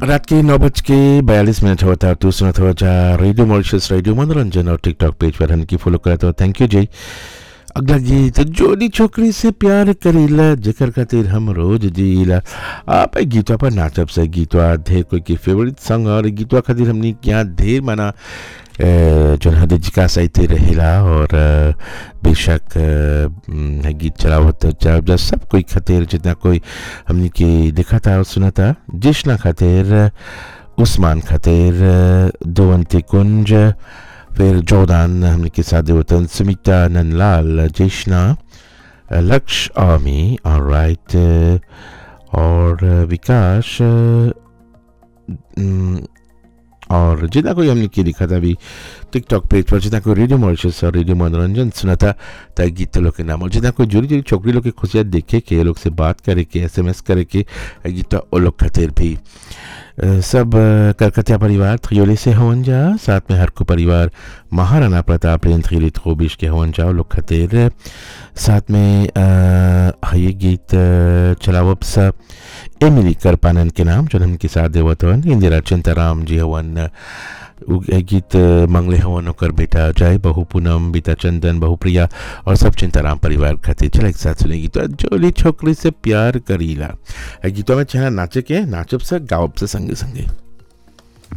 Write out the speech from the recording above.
रात के 9:42 होता है। तो सुनत हो जा रेडियो मॉरिशस, रेडियो मनोरंजन और टिकटॉक पेज पर हन की फॉलो करत हो। थैंक यू जी। अगला गीत जोड़ी छोकरी से प्यार करीला जेकर खातिर हम रोज जीला। आप गीतवा पर नाचब से गीतवा ढेर कोई की फेवरेट सॉन्ग और गीतवा खातिर हमनी यहाँ ढेर माना जो हद जिज्ञासा आते रहेला और बेशक गीत चलाओ तो चलाओ जा सब कोई खातिर जितना कोई हमनी के देखा था और सुना था। जिश्ना खातिर, उस्मान खातिर, दोवंती कुंज, फिर जोदान हमने के साथ वतन, सुमिता, नंदलाल, जिश्ना, लक्ष्य, आमी, ऑलराइट, और विकास, और जितना कोई हमने की लिखा था अभी टिकटॉक पेज पर, जितना कोई रेडियो मॉरिशस और रेडियो मनोरंजन सुना था तय गीत लोग के नाम, और जितना कोई जुड़ी जुड़ी छोकरी लोग की खुशियाँ देखे के लोग से बात करे के SMS करे के गीत वो लोग खातिर भी सब कलकत्ता परिवार थ्रियोले से हवन जा, साथ में हर को परिवार महाराणा प्रताप लेन थ्रियोले थ्रोबिश के हवन जाओ लोग खातिर। साथ में ये गीत चलावब सा एमिली करपानन के नाम जो हम के साथ देवत हवन, इंदिरा चिंताराम जी हवन गीत मंगले हवन ओकर बेटा जय, बहू पूनम, बेटा चंदन, बहू प्रिया और सब चिंताराम परिवार खातिर। चला एक साथ सुने गीत जोली छोकरी से प्यार करीला। गीतों में चेहरा नाचे के नाचब से गावब से संगे संगे।